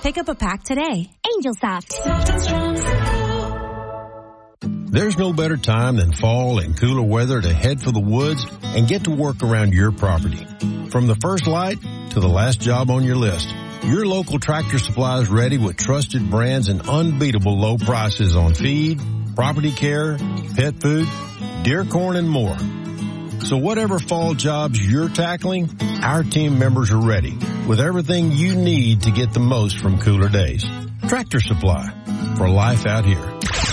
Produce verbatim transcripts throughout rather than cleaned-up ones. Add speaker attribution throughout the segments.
Speaker 1: Pick up a pack today.
Speaker 2: Angel Soft.
Speaker 3: There's no better time than fall and cooler weather to head for the woods and get to work around your property. From the first light to the last job on your list, your local Tractor Supply is ready with trusted brands and unbeatable low prices on feed, property care, pet food, deer corn, and more. So whatever fall jobs you're tackling, our team members are ready with everything you need to get the most from cooler days. Tractor Supply, for life out here.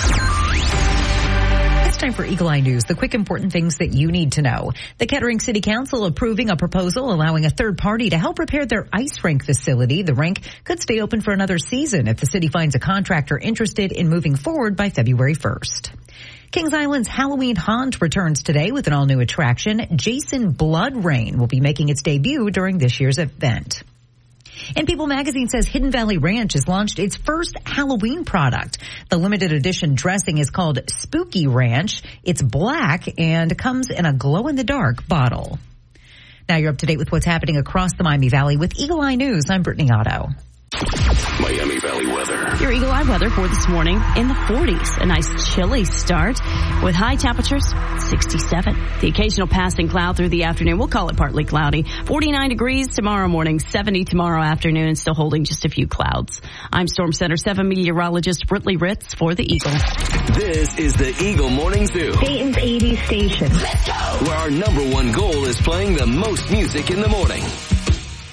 Speaker 4: It's time for Eagle Eye News, the quick important things that you need to know. The Kettering City Council approving a proposal allowing a third party to help repair their ice rink facility. The rink could stay open for another season if the city finds a contractor interested in moving forward by February first. Kings Island's Halloween Haunt returns today with an all-new attraction. Jason Blood Rain will be making its debut during this year's event. And People Magazine says Hidden Valley Ranch has launched its first Halloween product. The limited edition dressing is called Spooky Ranch. It's black and comes in a glow-in-the-dark bottle. Now you're up to date with what's happening across the Miami Valley with Eagle Eye News. I'm Brittany Otto.
Speaker 5: Miami Valley weather.
Speaker 6: Your Eagle Eye weather for this morning in the forties. A nice chilly start with high temperatures sixty-seven. The occasional passing cloud through the afternoon. We'll call it partly cloudy. forty-nine degrees tomorrow morning, seventy tomorrow afternoon, and still holding just a few clouds. I'm Storm Center seven meteorologist Britley Ritz for the Eagle.
Speaker 5: This is the Eagle Morning Zoo.
Speaker 7: Dayton's eighties station.
Speaker 5: Let's go. Where our number one goal is playing the most music in the morning.